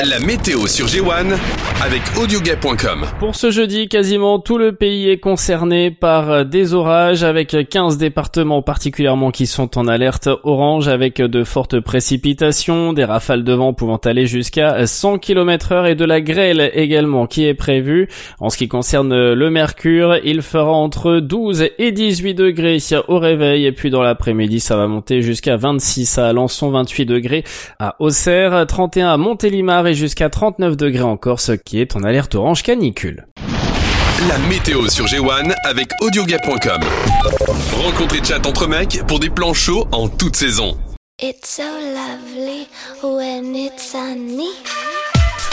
La météo sur G1 avec Audioguet.com. Pour ce jeudi, quasiment tout le pays est concerné par des orages avec 15 départements particulièrement qui sont en alerte orange avec de fortes précipitations, des rafales de vent pouvant aller jusqu'à 100 km/h et de la grêle également qui est prévue. En ce qui concerne le mercure, il fera entre 12 et 18 degrés au réveil et puis dans l'après-midi ça va monter jusqu'à 26 à Alençon, 28 degrés à Auxerre, 31 à Montélimar et jusqu'à 39 degrés en Corse qui est en alerte orange canicule. La météo sur G1 avec Audioguet.com. Rencontre et chat entre mecs pour des plans chauds en toute saison. It's so lovely when it's sunny.